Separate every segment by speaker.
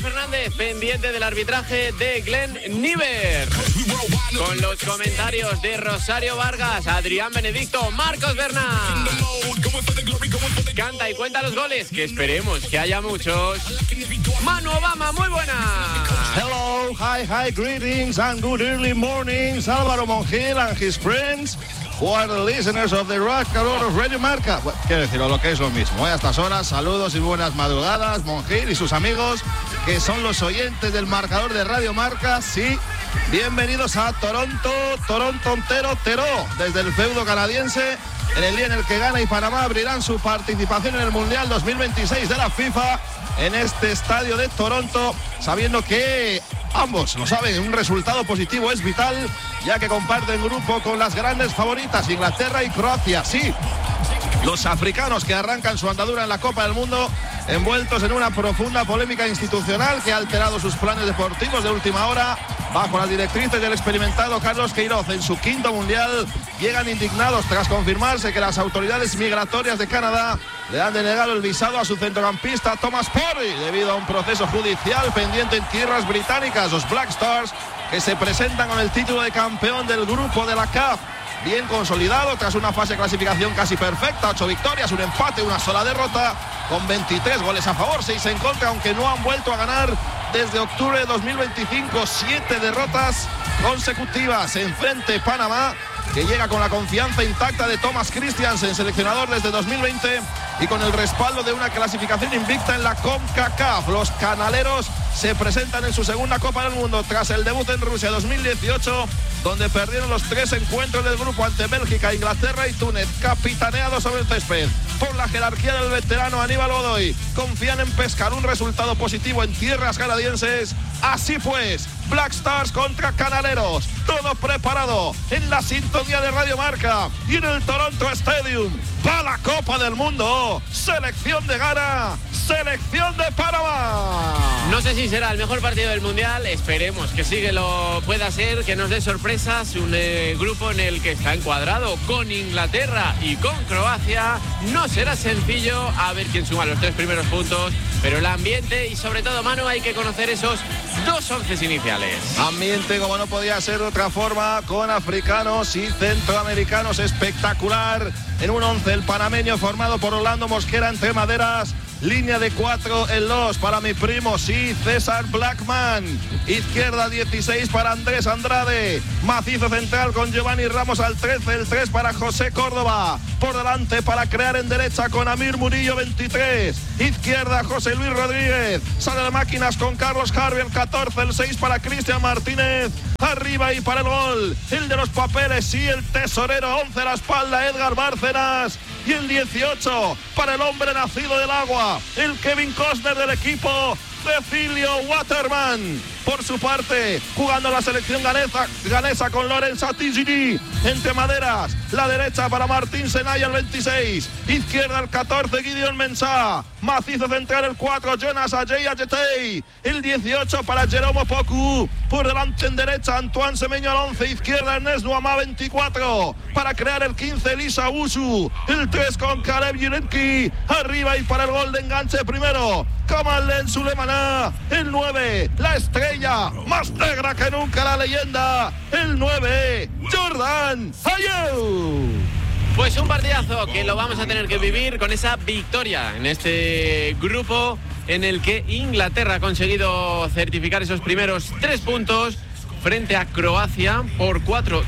Speaker 1: Fernández, pendiente del arbitraje de Glenn Niver. Con los comentarios de Rosario Vargas, Adrián Benedicto, Marcos Bernal. Canta y cuenta los goles, que esperemos que haya muchos. Manu Obama, muy buena.
Speaker 2: Hello, hi, greetings and good early mornings. Álvaro Monjil and his friends, who are the listeners of the Rock of Radio Marca. Bueno, quiero decirlo, lo que es lo mismo. A estas horas, saludos y buenas madrugadas, Monjil y sus amigos, que son los oyentes del marcador de Radio Marca. Sí, bienvenidos a Toronto Teró, desde el feudo canadiense, en el día en el que Ghana y Panamá abrirán su participación en el Mundial 2026 de la FIFA, en este estadio de Toronto, sabiendo que ambos lo saben, un resultado positivo es vital, ya que comparten grupo con las grandes favoritas Inglaterra y Croacia. Sí, los africanos que arrancan su andadura en la Copa del Mundo, envueltos en una profunda polémica institucional que ha alterado sus planes deportivos de última hora, bajo las directrices del experimentado Carlos Queiroz en su quinto mundial, llegan indignados tras confirmarse que las autoridades migratorias de Canadá le han denegado el visado a su centrocampista Thomas Parry debido a un proceso judicial pendiente en tierras británicas. Los Black Stars, que se presentan con el título de campeón del grupo de la CAF bien consolidado tras una fase de clasificación casi perfecta, 8 victorias, un empate, una sola derrota, con 23 goles a favor, 6 en contra, aunque no han vuelto a ganar desde octubre de 2025, 7 derrotas consecutivas. Enfrente Panamá, que llega con la confianza intacta de Thomas Christiansen, seleccionador desde 2020, y con el respaldo de una clasificación invicta en la CONCACAF. Los canaleros se presentan en su segunda Copa del Mundo tras el debut en Rusia 2018, donde perdieron los 3 encuentros del grupo ante Bélgica, Inglaterra y Túnez, capitaneados sobre el césped por la jerarquía del veterano Aníbal Godoy. Confían en pescar un resultado positivo en tierras canadienses. Así pues, Black Stars contra Canaleros, todo preparado en la sintonía de Radio Marca y en el Toronto Stadium. Va la Copa del Mundo, selección de Ghana, selección de Panamá.
Speaker 1: No sé si será el mejor partido del Mundial, esperemos que sí que lo pueda ser, que nos dé sorpresas. Un grupo en el que está encuadrado con Inglaterra y con Croacia. No será sencillo, a ver quién suma los 3 primeros puntos, pero el ambiente y sobre todo, Manu, hay que conocer esos 2 onces iniciales.
Speaker 2: Ambiente como no podía ser de otra forma, con africanos y centroamericanos, espectacular. En un 11 el panameño formado por Orlando Mosquera entre maderas. Línea de 4 en los para mi primo, sí, César Blackman. Izquierda 16 para Andrés Andrade. Macizo central con Giovanni Ramos al 13, el 3 para José Córdoba. Por delante para crear en derecha con Amir Murillo 23. Izquierda José Luis Rodríguez. Sale de máquinas con Carlos Harvey el 14, el 6 para Cristian Martínez. Arriba y para el gol, el de los papeles, sí, el tesorero, 11 a la espalda, Edgar Bárcenas. Y el 18 para el hombre nacido del agua, el Kevin Costner del equipo, Cecilio Waterman. Por su parte, jugando la selección ganesa con Lorenzo Tigiri. Entre maderas, la derecha para Martín Senaya el 26. Izquierda el 14, Gideon Mensah. Macizo central el 4, Jonas Ajay Ayetey. El 18 para Jerome Opoku. Por delante en derecha, Antoine Semeño al 11. Izquierda Ernest Nuamá 24. Para crear el 15, Elisa Usu. El 3 con Caleb Yurenki. Arriba y para el gol de enganche primero, Kamal Len Sulemana. El 9, la estrella más negra que nunca, la leyenda. El 9, Jordan Ayew.
Speaker 1: Pues un partidazo que lo vamos a tener que vivir con esa victoria en este grupo en el que Inglaterra ha conseguido certificar esos primeros 3 puntos frente a Croacia por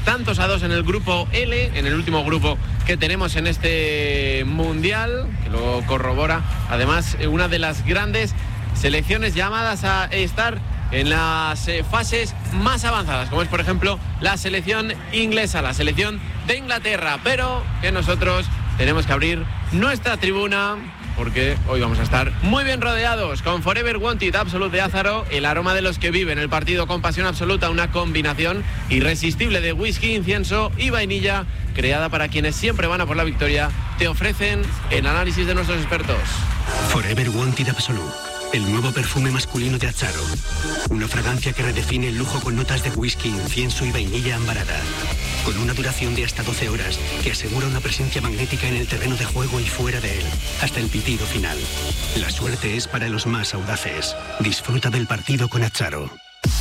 Speaker 1: 4-2 en el grupo L, en el último grupo que tenemos en este Mundial, que lo corrobora además una de las grandes selecciones llamadas a estar en las fases más avanzadas, como es por ejemplo la selección inglesa, la selección de Inglaterra, pero que nosotros tenemos que abrir nuestra tribuna porque hoy vamos a estar muy bien rodeados con Forever Wanted Absolute de Ázaro, el aroma de los que viven el partido con pasión absoluta, una combinación irresistible de whisky, incienso y vainilla, creada para quienes siempre van a por la victoria. Te ofrecen el análisis de nuestros expertos.
Speaker 3: Forever Wanted Absolute. el nuevo perfume masculino de Azzaro. Una fragancia que redefine el lujo con notas de whisky, incienso y vainilla ambarada. Con una duración de hasta 12 horas que asegura una presencia magnética en el terreno de juego y fuera de él, hasta el pitido final. La suerte es para los más audaces. Disfruta del partido con Azzaro.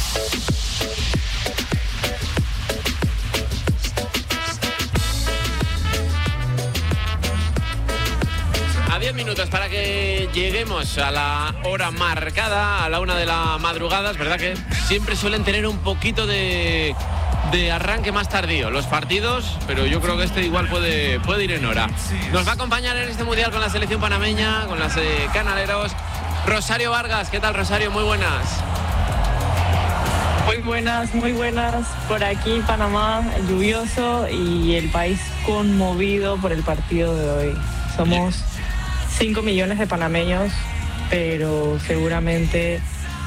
Speaker 1: A 10 minutos para que lleguemos a la hora marcada, a la 1 de la madrugada. Es verdad que siempre suelen tener un poquito de arranque más tardío los partidos, pero yo creo que este igual puede ir en hora. Nos va a acompañar en este mundial con la selección panameña, con las canaleros, Rosario Vargas. ¿Qué tal, Rosario? Muy buenas.
Speaker 4: Muy buenas. Por aquí Panamá, lluvioso y el país conmovido por el partido de hoy. Somos 5 millones de panameños, pero seguramente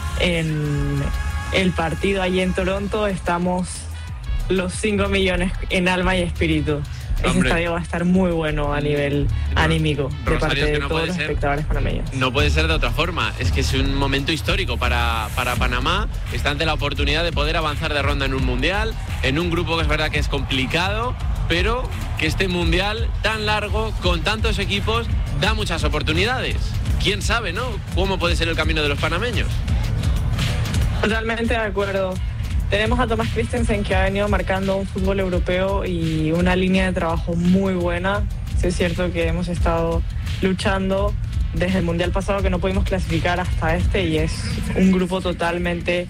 Speaker 4: en el partido allí en Toronto estamos los 5 millones en alma y espíritu. Ese estadio va a estar muy bueno a nivel anímico de parte de todos los espectadores panameños.
Speaker 1: No puede ser de otra forma. Es que es un momento histórico para Panamá. Está ante la oportunidad de poder avanzar de ronda en un mundial, en un grupo que es verdad que es complicado, pero que este mundial tan largo, con tantos equipos, da muchas oportunidades. ¿Quién sabe, no? ¿Cómo puede ser el camino de los panameños?
Speaker 4: Totalmente de acuerdo. Tenemos a Thomas Christensen, que ha venido marcando un fútbol europeo y una línea de trabajo muy buena. Sí, es cierto que hemos estado luchando desde el mundial pasado, que no pudimos clasificar hasta este, y es un grupo totalmente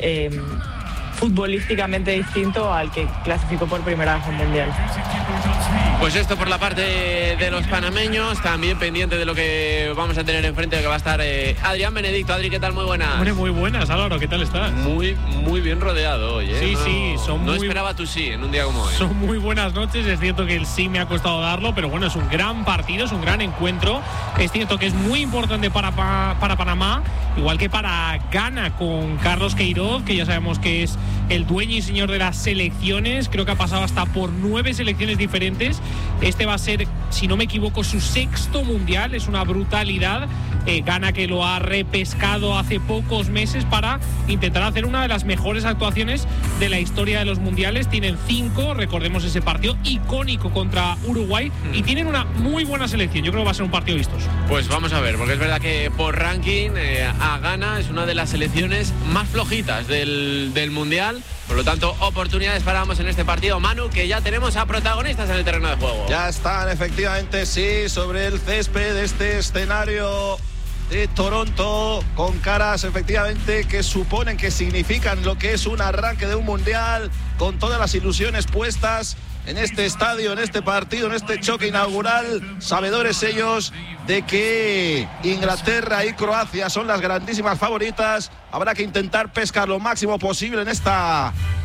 Speaker 4: futbolísticamente distinto al que clasificó por primera vez al mundial.
Speaker 1: Pues esto por la parte de los panameños, también pendiente de lo que vamos a tener enfrente, que va a estar Adrián Benedicto. Adri, ¿qué tal? Muy buenas.
Speaker 5: Hombre, muy buenas, Álvaro, ¿qué tal estás?
Speaker 1: Muy bien rodeado hoy, ¿eh?
Speaker 5: Sí,
Speaker 1: no esperaba tu sí en un día como hoy.
Speaker 5: Son muy buenas noches, es cierto que el sí me ha costado darlo, pero bueno, es un gran partido, es un gran encuentro. Es cierto que es muy importante para Panamá, igual que para Ghana, con Carlos Queiroz, que ya sabemos que es el dueño y señor de las selecciones. Creo que ha pasado hasta por 9 selecciones diferentes. Este va a ser, si no me equivoco, su 6º mundial. Es una brutalidad. Ghana, que lo ha repescado hace pocos meses para intentar hacer una de las mejores actuaciones de la historia de los mundiales. Tienen 5, recordemos ese partido icónico contra Uruguay, y tienen una muy buena selección. Yo creo que va a ser un partido vistoso.
Speaker 1: Pues vamos a ver, porque es verdad que por ranking a Ghana es una de las selecciones más flojitas del mundial. Por lo tanto, oportunidades para ambos en este partido. Manu, que ya tenemos a protagonistas en el terreno de juego.
Speaker 2: Ya están, efectivamente, sí, sobre el césped de este escenario de Toronto, con caras efectivamente que suponen, que significan lo que es un arranque de un mundial, con todas las ilusiones puestas en este estadio, en este partido, en este choque inaugural. Sabedores ellos de que Inglaterra y Croacia son las grandísimas favoritas. Habrá que intentar pescar lo máximo posible en esta